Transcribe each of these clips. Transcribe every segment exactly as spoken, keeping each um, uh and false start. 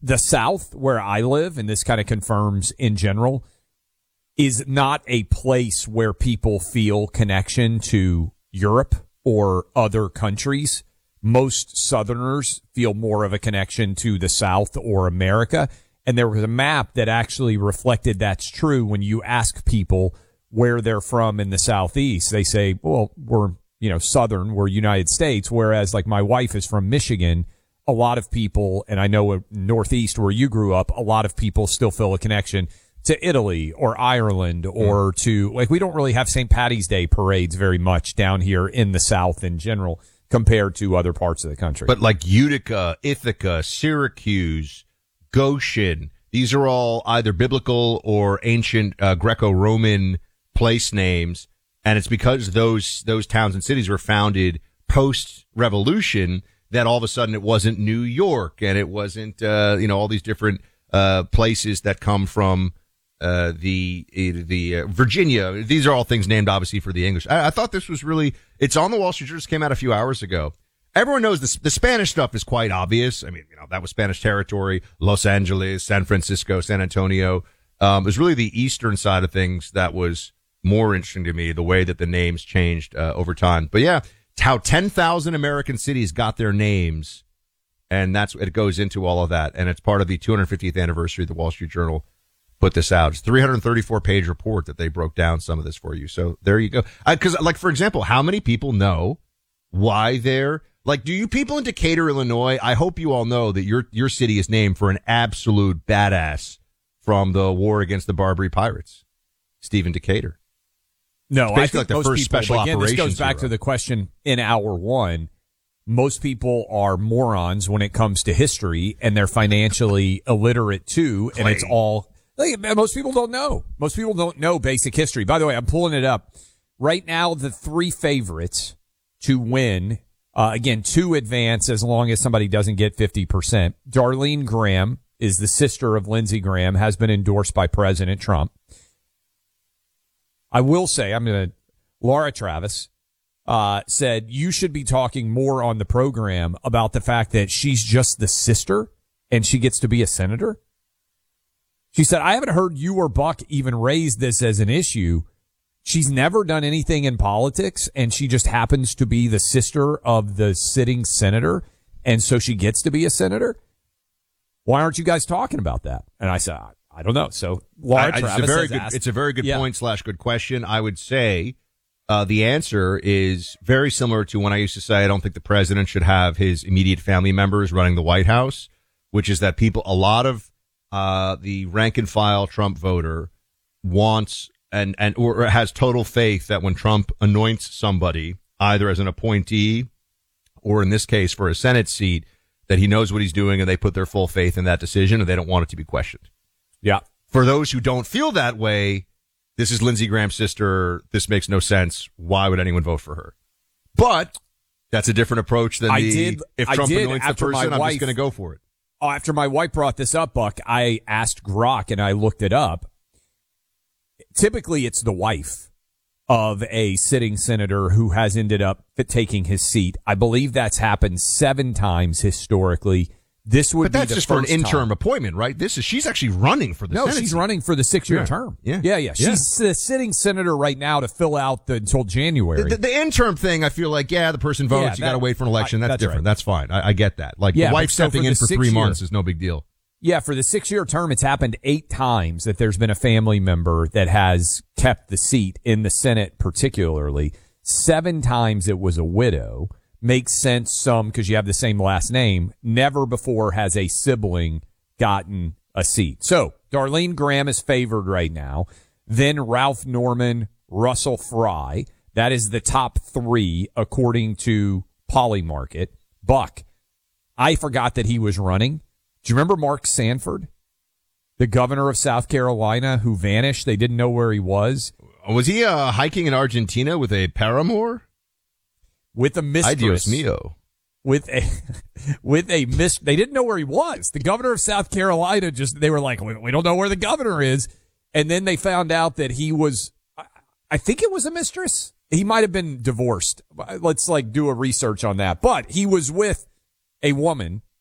the South, where I live, and this kind of confirms in general, is not a place where people feel connection to Europe or other countries. Most Southerners feel more of a connection to the South or America. And there was a map that actually reflected that's true when you ask people where they're from in the Southeast. They say, well, we're, you know, Southern, we're United States. Whereas like my wife is from Michigan. A lot of people, and I know Northeast where you grew up, a lot of people still feel a connection to Italy or Ireland or mm. to, like, we don't really have Saint Patty's Day parades very much down here in the South in general compared to other parts of the country. But like Utica, Ithaca, Syracuse, Goshen, these are all either biblical or ancient uh, Greco-Roman place names. And it's because those, those towns and cities were founded post-revolution that all of a sudden it wasn't New York and it wasn't, uh, you know, all these different, uh, places that come from, uh, the, the, uh, Virginia. These are all things named obviously for the English. I, I thought this was really, it's on the Wall Street Journal, just came out a few hours ago. Everyone knows this, the Spanish stuff is quite obvious. I mean, you know, that was Spanish territory, Los Angeles, San Francisco, San Antonio. Um, it was really the eastern side of things that was more interesting to me, the way that the names changed, uh, over time. But yeah. How ten thousand American cities got their names, and that's it goes into all of that, and it's part of the two hundred fiftieth anniversary of the Wall Street Journal put this out. It's a three hundred thirty-four page report that they broke down some of this for you. So there you go. Because, like, for example, how many people know why they're, like, do you people in Decatur, Illinois, I hope you all know that your your city is named for an absolute badass from the war against the Barbary Pirates, Stephen Decatur. No, I think like the most first people, special again, this goes operations back hero. to the question in hour one. Most people are morons when it comes to history, and they're financially illiterate too, and it's all, like, most people don't know. Most people don't know basic history. By the way, I'm pulling it up. Right now, the three favorites to win, uh, again, to advance as long as somebody doesn't get fifty percent. Darlene Graham is the sister of Lindsey Graham, has been endorsed by President Trump. I will say, I'm going to, Laura Travis, uh, said you should be talking more on the program about the fact that she's just the sister and she gets to be a senator. She said, I haven't heard you or Buck even raise this as an issue. She's never done anything in politics, and she just happens to be the sister of the sitting senator, and so she gets to be a senator. Why aren't you guys talking about that? And I said, I don't know. So Laura I, Travis it's a very has good, asked, it's a very good yeah. point slash good question. I would say, uh, the answer is very similar to when I used to say, I don't think the president should have his immediate family members running the White House, which is that people, a lot of, uh, the rank and file Trump voter wants and, and, or has total faith that when Trump anoints somebody, either as an appointee or in this case for a Senate seat, that he knows what he's doing and they put their full faith in that decision and they don't want it to be questioned. Yeah. For those who don't feel that way, this is Lindsey Graham's sister. This makes no sense. Why would anyone vote for her? But that's a different approach than I the, did, if I Trump did anoints the after person, my I'm wife, just going to go for it. After my wife brought this up, Buck, I asked Grok and I looked it up. Typically, it's the wife of a sitting senator who has ended up taking his seat. I believe that's happened seven times historically. This would But that's be the just for an first interim time. appointment, right? This is, she's actually running for the No, Senate she's seat. running for the six-year Yeah. term. Yeah. yeah, yeah. Yeah. She's the sitting senator right now to fill out the, until January. The, the, the interim thing, I feel like, yeah, the person votes. Yeah, you got to that- wait for an election. I- That's, that's different. right. That's fine. I, I get that. Like Yeah, the wife but so stepping for in the for three six-year- months is no big deal. Yeah, for the six-year term, it's happened eight times that there's been a family member that has kept the seat in the Senate particularly. Seven times it was a widow. Makes sense some because you have the same last name. Never before has a sibling gotten a seat. So Darlene Graham is favored right now. Then Ralph Norman, Russell Fry. That is the top three according to Polymarket. Buck, I forgot that he was running. Do you remember Mark Sanford, the governor of South Carolina who vanished? They didn't know where he was. Was he uh, hiking in Argentina with a paramour? With a mistress. Ay, Dios mío. With a, with a miss, they didn't know where he was. The governor of South Carolina just, they were like, we, we don't know where the governor is. And then they found out that he was, I, I think it was a mistress. He might have been divorced. Let's like do a research on that. But he was with a woman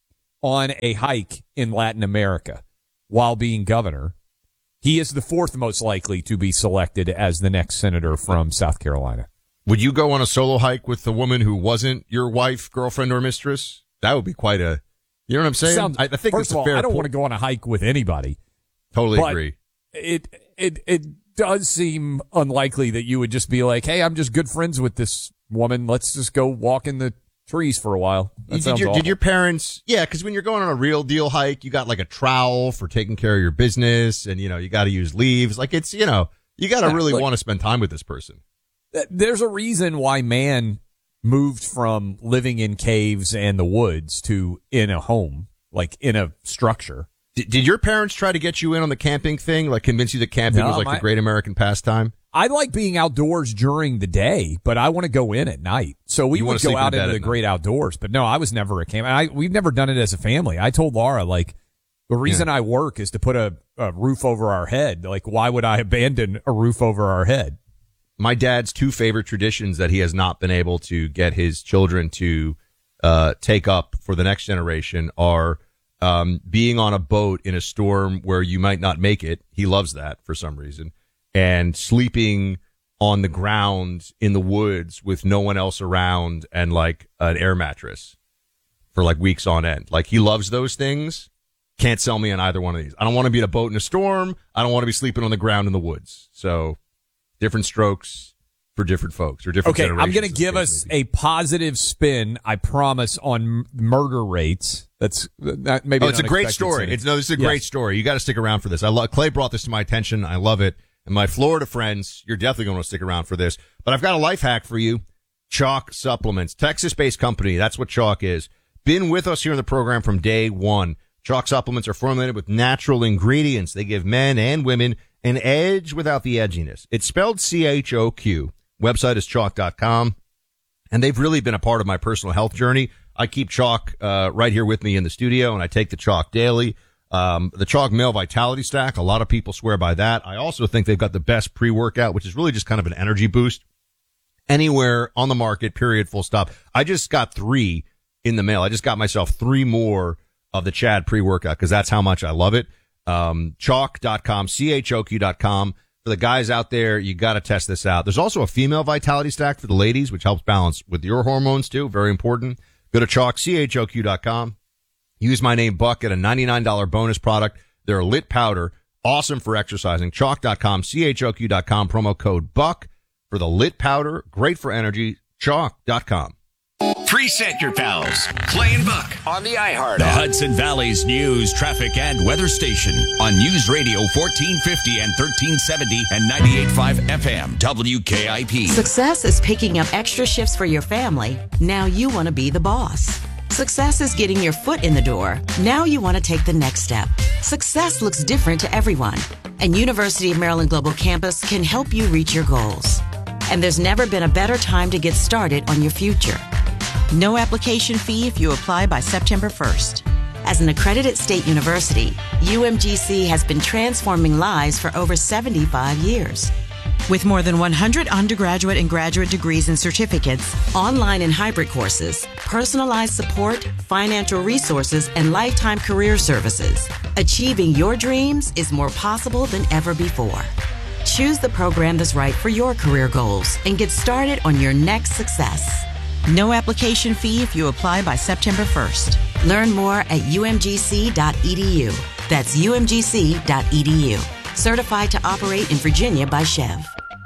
on a hike in Latin America while being governor, he is the fourth most likely to be selected as the next senator from South Carolina. Would you go on a solo hike with the woman who wasn't your wife, girlfriend, or mistress? That would be quite a, you know what I'm saying? Sounds, I, I think first it's a of all, fair I don't po- want to go on a hike with anybody. Totally but agree. It it it does seem unlikely that you would just be like, hey, I'm just good friends with this woman. Let's just go walk in the trees for a while. That did, sounds your, awful. did your parents, yeah, because when you're going on a real deal hike, you got like a trowel for taking care of your business, and, you know, you got to use leaves. Like, it's, you know, you got to Yeah, really look, want to spend time with this person. There's a reason why man moved from living in caves and the woods to in a home, like in a structure. Did, did your parents try to get you in on the camping thing? Like convince you that camping No, was like my- the great American pastime? I like being outdoors during the day, but I want to go in at night. So we You wanna would go sleep in out bed into at the great outdoors. But no, I was never a camp. I we've never done it as a family. I told Laura, like, the reason Yeah. I work is to put a, a roof over our head. Like, why would I abandon a roof over our head? My dad's two favorite traditions that he has not been able to get his children to uh, take up for the next generation are um, being on a boat in a storm where you might not make it. He loves that for some reason. And sleeping on the ground in the woods with no one else around and like an air mattress for like weeks on end. Like he loves those things. Can't sell me on either one of these. I don't want to be in a boat in a storm. I don't want to be sleeping on the ground in the woods. So different strokes for different folks or different Okay, I'm generations. going to give us a positive spin, I promise, on m- murder rates. That's that maybe. Oh, an it's a great unexpected story. setting. It's no, this is a Yes. great story. You got to stick around for this. I love Clay brought this to my attention. I love it. And my Florida friends, you're definitely going to stick around for this. But I've got a life hack for you. Chalk Supplements, Texas-based company. That's what Chalk is. Been with us here in the program from day one. Chalk Supplements are formulated with natural ingredients. They give men and women an edge without the edginess. It's spelled C H O Q. Website is chalk dot com. And they've really been a part of my personal health journey. I keep Chalk uh, right here with me in the studio, and I take the Chalk daily. Um, the Chalk Male Vitality Stack, a lot of people swear by that. I also think they've got the best pre-workout, which is really just kind of an energy boost anywhere on the market, period, full stop. I just got three in the mail. I just got myself three more of the Chad pre-workout because that's how much I love it. Um, chalk dot com, C H O Q dot com. For the guys out there, you got to test this out. There's also a female vitality stack for the ladies, which helps balance with your hormones too. Very important. Go to chalk, C H O Q dot com. Use my name, Buck, get a ninety-nine dollars bonus product. They're a lit powder. Awesome for exercising. chalk dot com, C H O Q dot com. Promo code Buck for the lit powder. Great for energy. chalk dot com. Preset your pals. Clay and Buck on the iHeart. The Hudson Valley's news, traffic, and weather station on News Radio fourteen fifty and thirteen seventy and ninety-eight point five F M W K I P. Success is picking up extra shifts for your family. Now you want to be the boss. Success is getting your foot in the door. Now you want to take the next step. Success looks different to everyone, and University of Maryland Global Campus can help you reach your goals. And there's never been a better time to get started on your future. No application fee if you apply by September first. As an accredited state university, U M G C has been transforming lives for over seventy-five years. With more than one hundred undergraduate and graduate degrees and certificates, online and hybrid courses, personalized support, financial resources, and lifetime career services, achieving your dreams is more possible than ever before. Choose the program that's right for your career goals and get started on your next success. No application fee if you apply by September first. Learn more at U M G C dot E D U. That's U M G C dot E D U. Certified to operate in Virginia by Chev.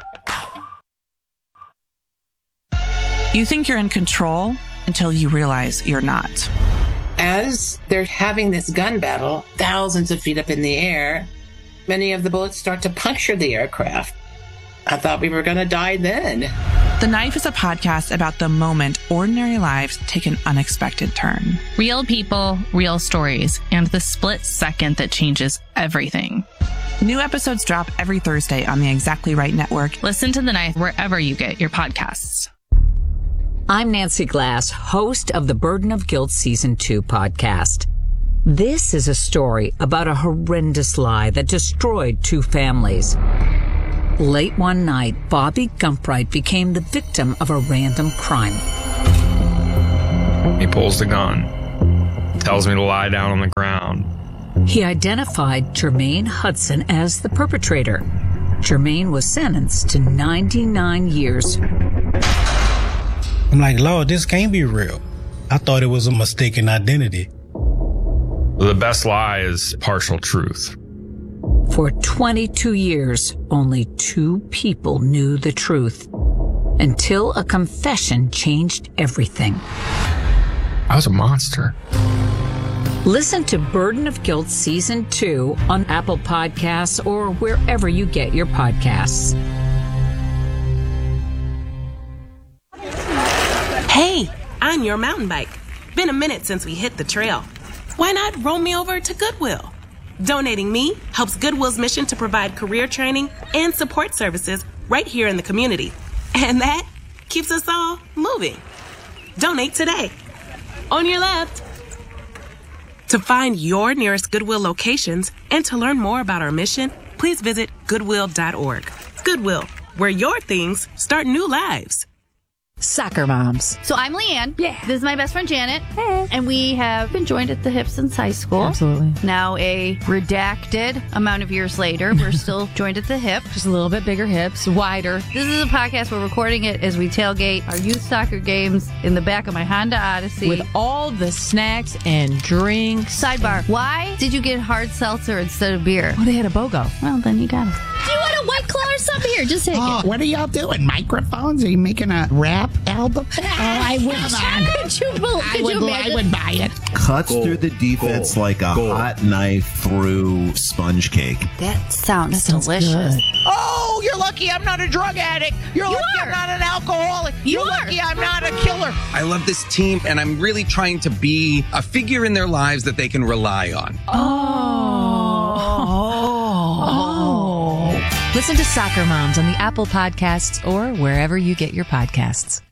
You think you're in control until you realize you're not. As they're having this gun battle, thousands of feet up in the air, many of the bullets start to puncture the aircraft. I thought we were going to die then. The Knife is a podcast about the moment ordinary lives take an unexpected turn. Real people, real stories, and the split second that changes everything. New episodes drop every Thursday on the Exactly Right Network. Listen to The Knife wherever you get your podcasts. I'm Nancy Glass, host of the Burden of Guilt Season two podcast. This is a story about a horrendous lie that destroyed two families. Late one night, Bobby Gumpright became the victim of a random crime. He pulls the gun, tells me to lie down on the ground. He identified Jermaine Hudson as the perpetrator. Jermaine was sentenced to ninety-nine years. I'm like, Lord, this can't be real. I thought it was a mistaken identity. The best lie is partial truth. For twenty-two years, only two people knew the truth. Until a confession changed everything. I was a monster. Listen to Burden of Guilt Season two on Apple Podcasts or wherever you get your podcasts. Hey, I'm your mountain bike. Been a minute since we hit the trail. Why not roll me over to Goodwill? Donating me helps Goodwill's mission to provide career training and support services right here in the community. And that keeps us all moving. Donate today. On your left. To find your nearest Goodwill locations and to learn more about our mission, please visit goodwill dot org. Goodwill, where your things start new lives. Soccer moms. So I'm Leanne. Yeah. This is my best friend Janet. Hey. And we have been joined at the hip since high school. Absolutely. Now a redacted amount of years later, we're still joined at the hip. Just a little bit bigger hips, wider. This is a podcast. We're recording it as we tailgate our youth soccer games in the back of my Honda Odyssey. With all the snacks and drinks. Sidebar. Why did you get hard seltzer instead of beer? Oh, they had a BOGO. Well, then you got it. Do you want a White Claw or something? Here, just take oh, it. What are y'all doing? Microphones? Are you making a rap album? Oh, I would. Could you, could I, would you I would buy it. Cuts Goal. through the defense Goal. like a Goal. hot knife through sponge cake. That sounds, that sounds delicious. Good. Oh, you're lucky I'm not a drug addict. You're you lucky are. I'm not an alcoholic. You you're are. lucky I'm not a killer. I love this team, and I'm really trying to be a figure in their lives that they can rely on. Oh. Oh. oh. Listen to Soccer Moms on the Apple Podcasts or wherever you get your podcasts.